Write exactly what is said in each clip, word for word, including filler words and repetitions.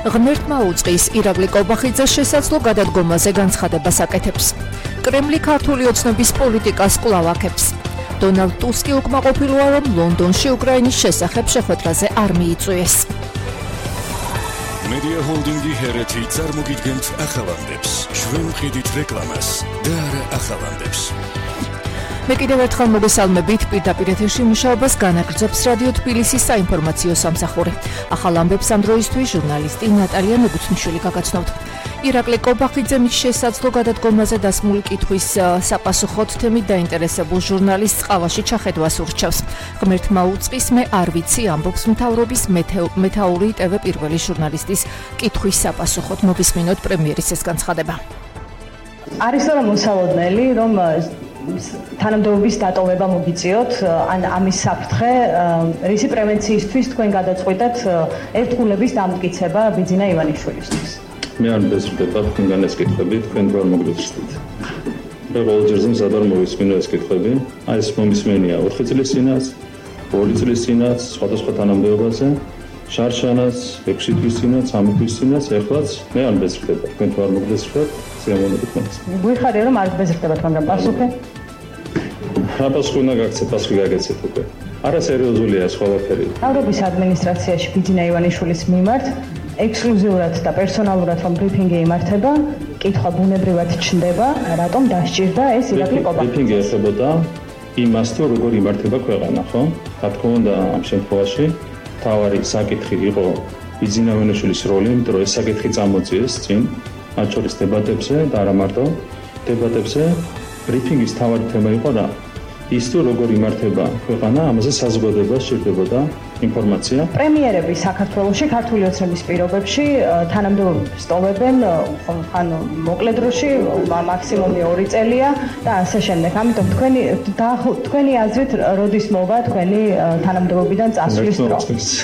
ღმერთმა უწყის ირაკლი კობახიძე შესაძლო გადადგომაზე განცხადებას აკეთებს. კრემლი ქართული ოცნების პოლიტიკას კვლავ აქებს. დონალდ ტუსკი უკმაყოფილოა, რომ ლონდონში უკრაინის შესახებ შეხვედრაზე არ მიიწვიეს. Media Holdingi ჰერეთი წარმოგიდგენთ ახალანდებს. ჩვენ ვხედით რეკლამას და არა ახალანდებს. მე კიდევ ერთხელ მოგესალმებით, პირდაპირ ეთერში მუშაობას განაგრძობს რადიო თბილისის საინფორმაციო სამსახური. ახალ ამბებს ამ დროისთვის ჟურნალისტი ნატალია მეგუთმიშვილი გაგაცნობთ. ირაკლი კობახიძე მის შესაძლო გადადგომაზე დასმული კითხვის საპასუხოდ თემით დაინტერესებულ ჟურნალისტს ყავაში ჩახედვას ურჩევს. ღმერთმა უწყის მე არ ვიცი ამბობს მთავრობის მეთაური ტევ პირველი ჟურნალისტის კითხვის საპასუხოდ. მოგისმინოთ პრემიერის ეს განცხადება. არის რომ მოსალოდნელი რომ თანამდებობის დატოვება მოგიწიოთ, ან ამის საფრთხე, რისი პრევენციისთვის თქვენ გადაწყვიტეთ ერთგულების დამტკიცება ბიძინა ივანიშვილისთვის. მე არ მეზრდება თქვენგან ეს კითხვები, თქვენ რო არ მოგგვიხსნით. მე ყოველჯერზე მზად ვარ მოვისმინო ეს კითხვები. აი ეს მომისმენია ოთხი წლის წინაც, ორი წლის წინაც, სხვადასხვა თანამდებობაზე, შარშანაც, ექვსი თვის წინაც, სამი თვის წინაც, ეხლაც მე არ მეზრდება. თქვენ თუ არ მოგგვიხსნით, სიამოვნებით მომისმენთ. გვიხარია რომ არ მეზრდებათ, მაგრამ პასუხი? რა პასუხი უნდა გაგცეთ, პასუხი გაგაცეთ უკვე. არასერიოზულია ეს ყველაფერი. მთავრობის ადმინისტრაციაში ბიძინა ივანიშვილის მიმართ ექსკლუზიურად და პერსონალურად რომ ბრიფინგი იმართება, კითხვა ბუნებრივად ჩნდება, რატომ დასჭირდა ეს ირაკლი კობახიძე? ბრიფინგი ეხებოდა იმას, თუ როგორ იმართება ქვეყანა, ხო? რა თქმა უნდა, ამ შემთხვევაში მთავარი საკითხი იყო ბიძინა ივანიშვილის როლი, იმიტომ რომ ეს საკითხი წამოწიეს წინ, მათ შორის დებატებზე და არა მარტო დებატებზე. ბრიფინგის მთავარი თემა იყო რა? ის თუ როგორ იმართება ქვეყანა, ამაზე საზოგადოებას სჭირდებოდა ინფორმაცია. პრემიერები საქართველოში ქართული ოცნების პირობებში თანამდებობებს ტოვებენ ან მოკლე დროში, მაქსიმუმი ორი წელია და ასე შემდეგ. ამიტომ თქვენი თქვენი აზრით როდის მოვა თქვენი თანამდებობიდან წასვლის დრო?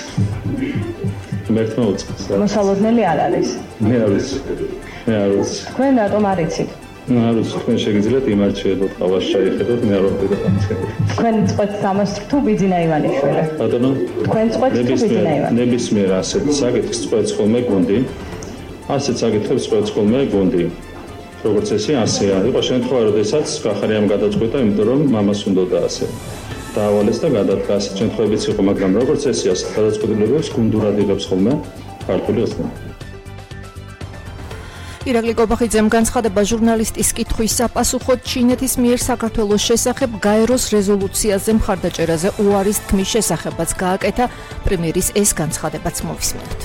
ღმერთმა უწყის. მოსალოდნელი არ არის. მე არ ვიცი. მე არ ვიცი. თქვენ რატომ არ იცით? არ ვიცი, თქვენ შეგიძლიათ იმარჩიებოთ, ყავაში ჩაიხედოთ, მე არ ვიყიდე ამას. თქვენ წყვეთ ამას თუ ბიძინა ივანიშვილი? ბატონო, თქვენ წყვეთ თუ ბიძინა ივანიშვილი? ნებისმიერ ასეთ საკითხს წყვეტს ხოლმე გუნდი. ასეთ საკითხებს წყვეტს ხოლმე გუნდი. როგორც ესე, ასეა. იყო შემთხვევა, როდესაც გახარიამ გადაწყვეტა, იმიტომ რომ მამას უნდოდა ასე. დაავალეს და გადადგა. ასეთ შემთხვევებიც იყო, მაგრამ როგორც ესე, ასეთ გადაწყვეტილებებს გუნდურად იღებს ხოლმე ქართული ოცნება. ირაკლი კობახიძემ განცხადება ჟურნალისტის კითხვის საპასუხოდ ჩინეთის მიერ საქართველოს შესახებ გაეროს რეზოლუციაზე მხარდაჭერაზე უარის თქმის შესახებაც გააკეთა. პრემიერის ეს განცხადებაც მოვისმენთ.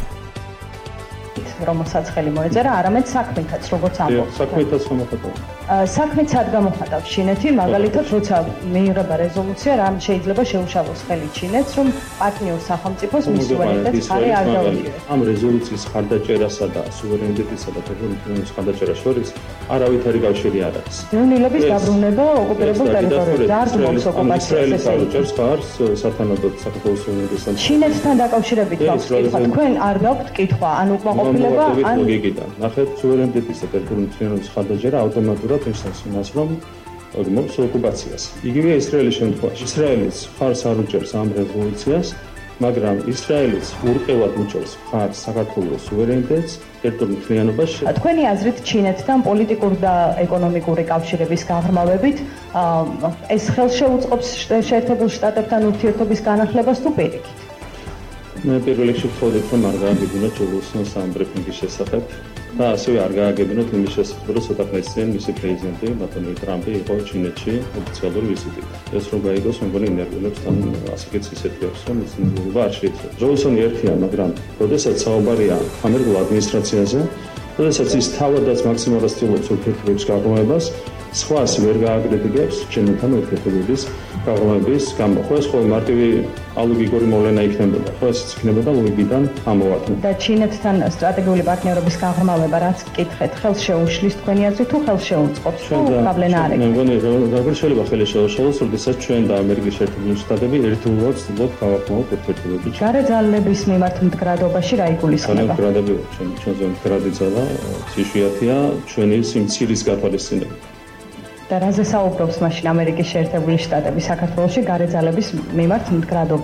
რომელსაც ხელი მოეწერა, არამედ საქმითაც, როგორც ამბობს. საქმითაც მოხატავს. საქმითაც გამოხატავს ჩინეთი, მაგალითად, როცა მიიღება რეზოლუცია, რამ შეიძლება შეუშალოს ხელი ჩინეთს, რომ პარტნიორ სახელმწიფოს მის სუვერენიტეტს ხარი არ დაუჭიროს. ამ რეზოლუციის მხარდაჭერასა და სუვერენიტეტისა და ტერიტორიის მხარდაჭერას შორის არავითარი კავშირი არ არის. ნევნილების დაბრუნება ოკუპირებულ ტერიტორიაზე, დაარღვევს ოკუპაციას. ისრაელის აუჭერს ხარს სათანადოდ საქართველოს სუვერენიტეტთან. ჩინეთთან დაკავშირებით გვაქვს კითხვა, თქვენ არ გაქვთ კითხვა, ან უკმაყოფილება ან ლოგიკიდან. ნახეთ, სუვერენიტეტის და ტერიტორიის მხარდაჭერა ავტომატურად ნიშნავს იმას, რომ მოგვს ოკუპაციას. იგივე ისრაელის შემთხვევაში. ისრაელის ხარს არ უჭერს ამ რეზოლუციას, მაგრამ ისრაელის ურყევად უჭერს ხარს საქართველოს სუვერენიტეტს, ტერიტორიულ მთლიანობაში. თქვენი აზრით ჩინეთთან პოლიტიკური და ეკონომიკური კავშირების გაღრმავებით ეს ხელს შეუწყობს შეერთებულ შტატებთან ურთიერთობის განახლებას თუ პირიქით? მე პირველ რიგში ვთხოვდით, რომ არ გააგებინოთ ჯულუსნოს ამ ბრიფინგის შესახებ და ასევე არ გააგებინოთ იმის შესახებ, რომ ცოტა ხნის წინ მისი პრეზიდენტი ბატონი ტრამპი იყო ჩინეთში ოფიციალური ვიზიტით. ეს რომ გაიგოს, მე მგონი ინერგულებს თან ასაკიც ისეთი აქვს, რომ ის ინერგულობა არ შეიძლება. ჯოლსონი ერთია, მაგრამ როდესაც საუბარია ამერიკულ ადმინისტრაციაზე, როდესაც ის თავადაც მაქსიმალურად ცდილობს ურთიერთობების გაღრმავებას, სხვას ვერ გააკრიტიკებს ჩინეთთან ურთიერთობების გაღრმავების გამო. ხო ეს ხოლმე მარტივი ალოგიკური მოვლენა იქნებოდა. ხო ესეც იქნებოდა ლოგიკიდან ამოვარდნა. და ჩინეთთან სტრატეგიული პარტნიორობის გაღრმავება რაც გკითხეთ, ხელს შეუშლის თქვენი აზრით თუ ხელს შეუწყობს? თუ პრობლემა არ მე მგონი როგორ შეიძლება ხელს შეუშალოს, როდესაც ჩვენ და ამერიკის შეერთებული შტატები ერთდროულად ვცდილობთ გავაყენოთ ურთიერთობები. გარე ძალების მიმართ მდგრადობაში რა იგულისხმება? მდგრადები ჩვენ ჩვენზე მდგრადი ძალა იშვიათია ჩვენი სიმცირის გათვალისწინებით. და რაზე საუბრობს მაშინ ამერიკის შეერთებული შტატები საქართველოში გარე ძალების მიმართ მდგრადობაზე?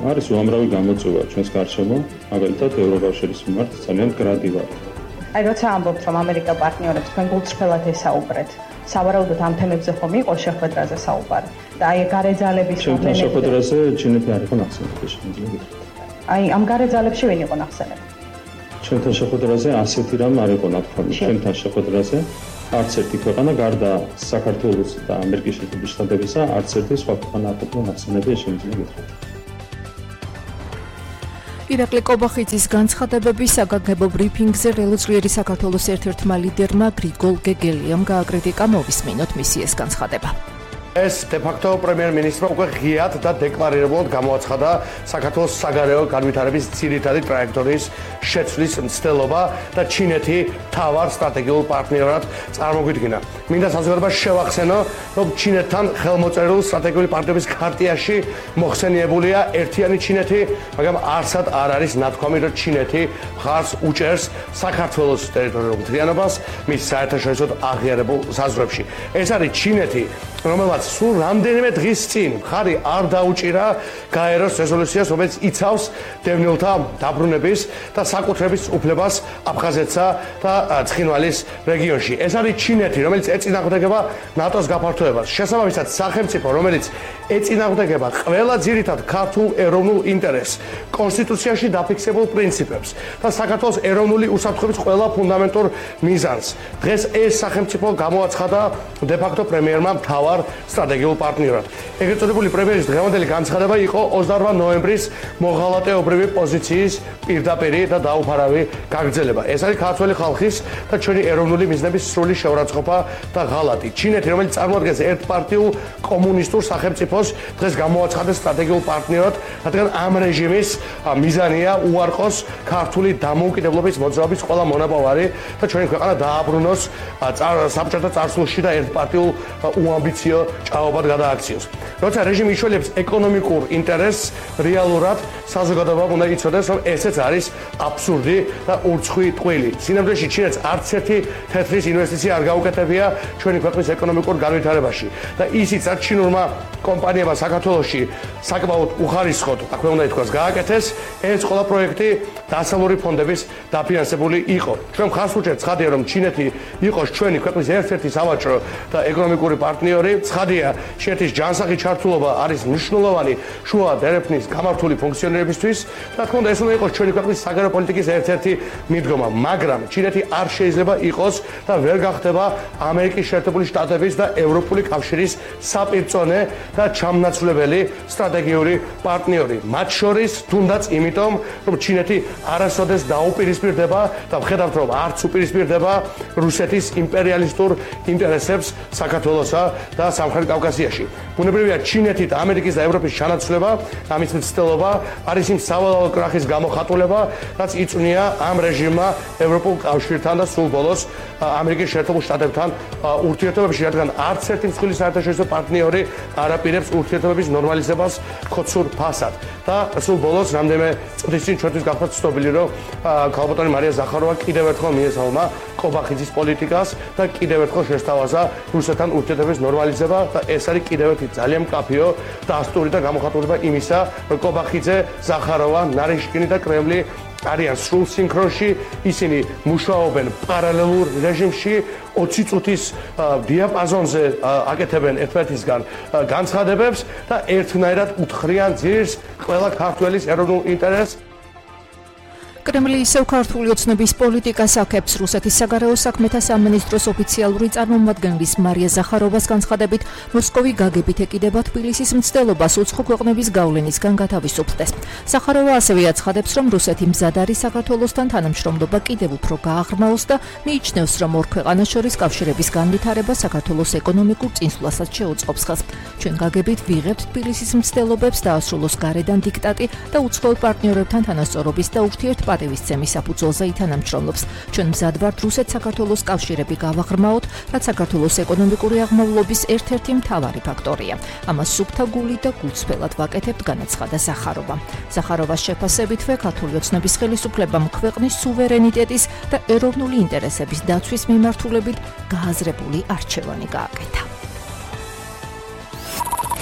არის უამრავი გამოწვევა ჩვენს გარშემო, მაგალითად ევროკავშირის მიმართ ძალიან მკრადი ვართ. აი როცა ამბობთ, რომ ამერიკა პარტნიორებს თქვენ გულწრფელად ესაუბრეთ, სავარაუდოდ ამ თემებზე ხომ იყო შეხვედრაზე საუბარი და აი გარეძალების პრობლემები. შეხვედრაზე ჩინეთი არ იყო ნახსენები, შეიძლება გითხრათ. აი ამ გარეძალებში ვინ იყო ნახსენები? ჩვენთან შეხვედრაზე ასეთი რამ არ იყო ნათქვამი. ჩვენთან შეხვედრაზე არც ერთი ქვეყანა გარდა საქართველოს და ამერიკის შეერთებული შტატებისა არც ერთი სხვა ქვეყანა არ ყოფილა ნახსენები, შეიძლება გითხრათ. ირაკლი კობახიძის განცხადებები საგანგებო ბრიფინგზე რელოძლიერი საქართველოს ერთ-ერთმა ლიდერმა გრიგოლ გეგელიამ გააკრიტიკა, მოვისმინოთ მისი ეს განცხადება. ეს დე-ფაქტო პრემიერ-მინისტრმა უკვე ღიად და დეკლარირებულად გამოაცხადა საქართველოს საგარეო განვითარების ძირითადი ტრაექტორიის შეცვლის მცდელობა და ჩინეთი მთავარ სტრატეგიულ პარტნიორად წარმოგვიდგინა. მინდა საზოგადოებას შევახსენო, რომ ჩინეთთან ხელმოწერილ სტრატეგიული პარტნიორობის ქარტიაში მოხსენიებულია ერთიანი ჩინეთი, მაგრამ არსად არ არის ნათქვამი, რომ ჩინეთი მხარს უჭერს საქართველოს ტერიტორიულ მთლიანობას მის საერთაშორისო აღიარებულ საზღვრებში. ეს არის ჩინეთი, რომელსაც სულ რამდენიმე დღის წინ მხარი არ დაუჭირა გაეროს რეზოლუციას, რომელიც იცავს დევნილთა დაბრუნების და საკუთრების უფლებას აფხაზეთსა და ცხინვალის რეგიონში. ეს არის ჩინეთი, რომელიც ეწინააღმდეგება ნატოს გაფართოებას. შესაბამისად, სახელმწიფო, რომელიც ეწინააღმდეგება ყველა ძირითად ქართულ ეროვნულ ინტერესს, კონსტიტუციაში დაფიქსებულ პრინციპებს და საქართველოს ეროვნული უსაფრთხოების ყველა ფუნდამენტურ მიზანს. დღეს ეს სახელმწიფო გამოაცხადა დე-ფაქტო პრემიერმა მთავარ სტრატეგიულ პარტნიორად. ეგრეთ წოდებული პრემიერის დღევანდელი განცხადება იყო ოცდაოთხ ნოემბრის მოღალატეობრივი პოზიციის პირდაპირი და დაუფარავი გაგრძელება. ეს არის ქართველი ხალხის და ჩვენი ეროვნული მიზნების სრული შეურაცხყოფა და ღალატი. ჩინეთი, რომელიც წარმოადგენს ერთპარტიულ კომუნისტურ სახელმწიფოს, დღეს გამოაცხადეს სტრატეგიულ პარტნიორად, რადგან ამ რეჟიმის მიზანია უარყოს ქართული დამოუკიდებლობის მოძრაობის ყველა მონაპოვარი და ჩვენი ქვეყანა დააბრუნოს საბჭოთა წარსულში და ერთპარტიულ უამბიციო ჭაობად გადააქციოს. როცა რეჟიმი იშველებს ეკონომიკურ ინტერესს, რეალურად საზოგადოებამ უნდა იცოდეს, რომ ესეც არის აბსურდი და ურცხვი ტყვილი. სინამდვილეში ჩინეთს არც ერთი თეთრის ინვესტიცია არ გაუკეთებია ჩვენი ქვეყნის ეკონომიკურ განვითარებაში და ისიც რაც ჩინურმა კომპანიებმა საქართველოში საკმაოდ უხარისხოდ, აქვე უნდა ითქვას, გააკეთეს, ეს ყველა პროექტი დასავლური ფონდების დაფინანსებული იყო. ჩვენ მხარს ვუჭერთ, ცხადია, რომ ჩინეთი იყოს ჩვენი ქვეყნის ერთ-ერთი სავაჭრო და ეკონომიკური პარტნიორი. ცხადია, ჩინეთის ჯანსაღი ჩართულობა არის მნიშვნელოვანი შუა დერეფნის გამართული ფუნქციონირებისთვის და თქო უნდა ეს უნდა იყოს ჩვენი ქვეყნის საგარეო პოლიტიკის ერთ-ერთი მიდგომა, მაგრამ ჩინეთი არ შეიძლება იყოს და ვერ გახდება ამერიკის შეერთებული შტატების და ევროპული კავშირის საპირწონე და ჩამნაცვლებელი სტრატეგიული პარტნიორი. მათ შორის თუნდაც იმიტომ, რომ ჩინეთი არასოდეს დაუპირისპირდება და ვხედავთ, რომ არც უპირისპირდება რუსეთის იმპერიალისტურ ინტერესებს საქართველოსა და სამხრეთ კავკასიაში. ბუნებრივია, ჩინეთი და ამერიკის და ევროპის ჩანაცვლება, ამის მცდელობა არის იმ სავალალო კრახის გამოხატულება, რაც იწვნია ამ რეჟიმმა ევროპულ კავშირთან და სულ ბოლოს ამერიკის შეერთებულ შტატებთან ურთიერთობებში, რადგან არც ერთი მსხვილი საერთაშორისო პარტნიორი არ აპირებს ურთიერთობების ნორმალიზებას ხოცურ ფასად. და სულ ბოლოს რამდენიმე წლის წინ ჩვენთვის გახდა ცნობილი, რომ ქალბატონი მარია ზახაროვა კიდევ ერთხელ მიესალმა კობახიძის პოლიტიკას და კიდევ ერთხელ შესთავაზა რუსეთთან ურთიერთობების ნორმალიზება და ეს არის კიდევ ერთი ძალიან მკაფიო დასტური და გამოხატულება იმისა, რომ კობახიძე, ზახაროვა, ნარიშკინი და კრემლი არიან სრულ სინქრონში, ისინი მუშაობენ პარალელურ რეჟიმში, ოცი წუთის დიაპაზონზე აკეთებენ ერთმანეთისგან განცხადებებს და ერთნაირად უთხრიან ძირს ყველა ქართველის ეროვნულ ინტერესს. კრემლი ისევ ქართული ოცნების პოლიტიკას აქებს. რუსეთის საგარეო საქმეთა სამინისტროს ოფიციალური წარმომადგენლის მარია ზახაროვას განცხადებით, მოსკოვი გაგებით ეკიდება თბილისის მცდელობას უცხო ქვეყნების გავლენისგან გათავისუფლდეს. ზახაროვა ასევე აცხადებს, რომ რუსეთი მზად არის საქართველოსთან თანამშრომლობა კიდევ უფრო გააღრმაოს და მიიჩნევს, რომ ორ ქვეყანას შორის კავშირების განვითარება საქართველოს ეკონომიკურ წინსვლასაც შეუწყობს ხელს. ჩვენ გაგებით ვიღებთ თბილისის მცდელობებს, დაასრულოს გარედან დიქტატი და უცხოელ პარტნიორებთან თანასწორობის და ურთიერთ პატივისცემის საფუძველზე ითანამშრომლობს. ჩვენ მზად ვართ რუსეთ-საქართველოს კავშირები გავაღრმაოთ, რაც საქართველოს ეკონომიკური აღმავლობის ერთ-ერთი მთავარი ფაქტორია. ამას სუფთა გულით და გულწრფელად ვაკეთებთ, განაცხადა ზახაროვა. ზახაროვას შეფასებითვე ქართული ოცნების ხელისუფლებამ ქვეყნის სუვერენიტეტის და ეროვნული ინტერესების დაცვის მიმართულებით გააზრებული არჩევანი გააკეთა.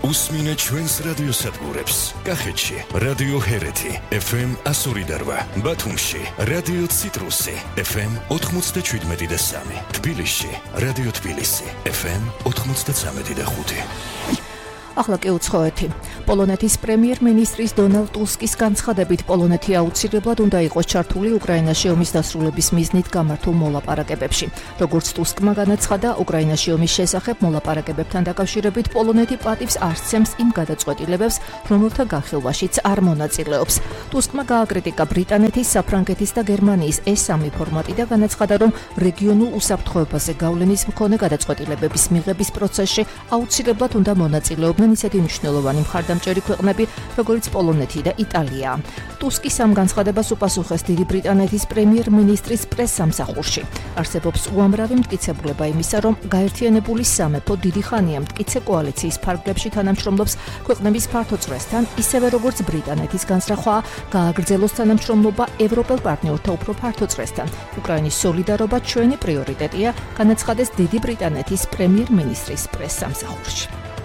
უსმინე ჩვენს რადიოსადგურებს. კახეთში რადიო ჰერეთი ეფ ემ one oh eight, ბათუმში რადიო ციტრუსი ეფ ემ ninety-seven და three, თბილისში რადიო თბილისი ეფ ემ ninety-three და five. ახლა კი უცხოეთი. პოლონეთის პრემიერ-მინისტრის დონალდ ტუსკის განცხადებით პოლონეთი აუცილებლად უნდა იყოს ჩართული უკრაინაში ომის დასრულების მიზნით გამართულ მოლაპარაკებებში. როგორც ტუსკმა განაცხადა, უკრაინაში ომის შესახებ მოლაპარაკებებთან დაკავშირებით პოლონეთი პატივს არ სცემს იმ გადაწყვეტილებებს, რომელთა განხილვაშიც არ მონაწილეობს. ტუსკმა გააკრიტიკა ბრიტანეთის, საფრანგეთის და გერმანიის ეს სამი ფორმატი და განაცხადა, რომ რეგიონულ უსაფრთხოებაზე გავლენის მქონე გადაწყვეტილებების მიღების პროცესში აუცილებლად უნდა მონაწილეობდნენ ისეთი მნიშვნელოვანი მხარდამჭერი ქვეყნები, როგორც პოლონეთი და იტალია. ტუსკი ამ განცხადებას უპასუხეს დიდი ბრიტანეთის პრემიერ-მინისტრის პრეს-სამსახურში. არსებობს უამრავი მტკიცებულება იმისა, რომ გაერთიანებული სამეფო დიდი ხანია მტკიცე კოალიციის ფარგლებში თანამშრომლობს ქვეყნების ფართო წრესთან, ისევე როგორც ბრიტანეთის განსხვავება გააგრძელოს თანამშრომლობა ევროპელ პარტნიორთა უფრო ფართო წრესთან. უკრაინის სოლიდარობა ჩვენი პრიორიტეტია, განაცხადეს დიდი ბრიტანეთის პრემიერ-მინისტრის პრეს-სამსახურში.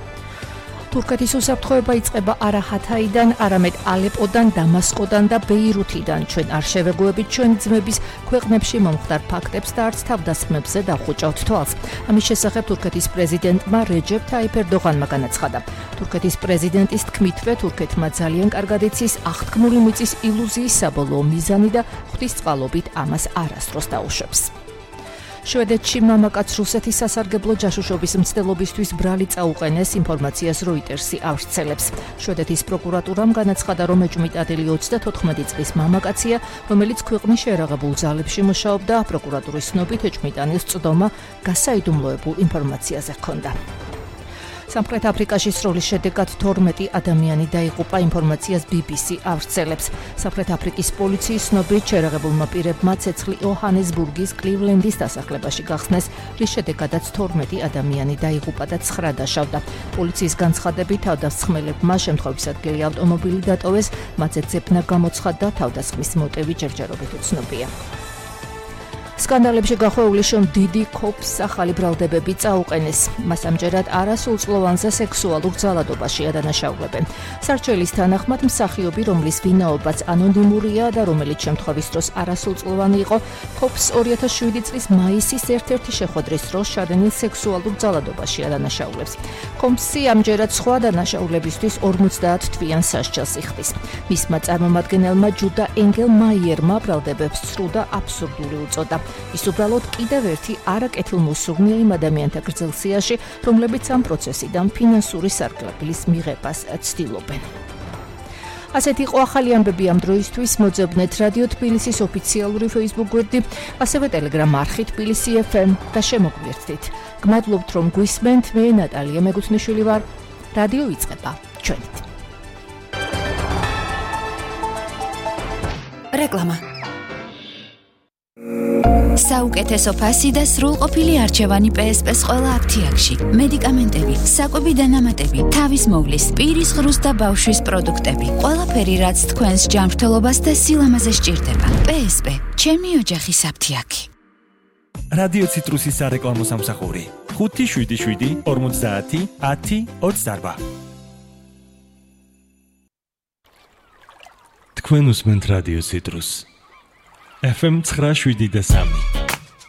თურქეთის უსაფრთხოება იწყება არა ჰათაიდან, არამედ ალეპოდან, დამასკოდან და ბეირუთიდან. ჩვენ არ შევეგუებით ჩვენი ძმების ქვეყნებში მომხდარ ფაქტებს და არც თავდასხმებზე დავხუჭავთ თვალს. ამის შესახებ თურქეთის პრეზიდენტმა რეჯეფ თაიფ ერდოღანმა განაცხადა. თურქეთის პრეზიდენტის თქმითვე თურქეთმა ძალიან კარგად იცის აღთქმული მიწის ილუზიის საბოლოო მიზანი და ღვთისწყალობით ამას არასდროს დაუშვებს. შვედეთში მამაკაც რუსეთის სასარგებლო ჯაშუშობის მცდელობისთვის ბრალი წაუყენეს, ინფორმაციას როიტერსი ავრცელებს. შვედეთის პროკურატურამ განაცხადა, რომ ეჭვმიტადილი ოცდათოთხმეტი წლის მამაკაცია, რომელიც ქვეყნის შეერაღებულ ძალებში მუშაობდა. პროკურატურის ცნობით ეჭვმიტანის წდომა გასაიდუმლოებულ ინფორმაციაზე ჰქონდა. სამხრეთ აფრიკაში სროლის შედეგად თორმეტი ადამიანი დაიღუპა, ინფორმაციას ბი ბი სი ავრცელებს. სამხრეთ აფრიკის პოლიციის ცნობით შეერაღებულმა პირებმა ცეცხლი იოჰანესბურგის კლივლენდის დასახლებაში გახსნეს, რის შედეგადაც თორმეტი ადამიანი დაიღუპა და ცხრა დაშავდა. პოლიციის განცხადებით თავდასხმელებმა შემთხვევის ადგილი ავტომობილი დატოვეს, მათზე ძებნა გამოცხადდა, თავდასხმის მოტივი ჯერჯერობით უცნობია. სკანდალებში გახვეული შომ დიდი კოპს ახალი ბრალდებები წაუყენეს. მას ამჯერად არასრულწლოვანზე სექსუალურ ძალადობაში ადანაშაულებენ. სარჩელის თანახმად მსახიობი, რომლის ვინაობაც ანონიმურია და რომელიც შემთხვევის დროს არასრულწლოვანი იყო, კოპს two thousand seven წლის მაისის ერთ-ერთი შეხვედრის დროს შადენილ სექსუალურ ძალადობაში ადანაშაულებს. კოპსი ამჯერად სხვა დანაშაულებისთვის ორმოცდაათ თვიან სასჯელს იხდის. მისმა წარმომადგენელმა ჯუდა ენგელ მაიერმა ბრალდებებს სრულ და აბსურდული უწოდა. ის უბრალოდ კიდევ ერთი არაკეთილმოსურნე იმ ადამიანთა გრძელ სიაში, რომლებიც ამ პროცესიდან ფინანსური სარგებლობის მიღებას ცდილობენ. ასეთი იყო ახალი ამბები ამ დროისთვის. მოძებნეთ რადიო თბილისის ოფიციალური Facebook გვერდი, ასევე Telegram არხი თბილისი ეფ ემ და შემოგვიერთდით. გმადლობთ, რომ გვისმენთ. მე ნატალია მეგუთნიშვილი ვარ. რადიო იწყება ჩვენით. რეკლამა. საუკეთესო ფასი და სრულყოფილი არჩევანი პე ეს პეს ყველა აფთიაქში. მედიკამენტები, საკვები დანამატები, თავის მოვლის, პირის ღრუს და ბავშვის პროდუქტები. ყველაფერი, რაც თქვენს ჯანმრთელობას და სილამაზე სჭირდება. პე ეს პე, ჩემი ოჯახის აფთიაქი. რადიო ციტრუსის სარეკლამო სამსახური. ხუთი შვიდი შვიდი ორმოცდაათი ათი ოცდარბა. თქვენ უსმენთ რადიო ციტრუს. ეფ ემ ninety-seven და three.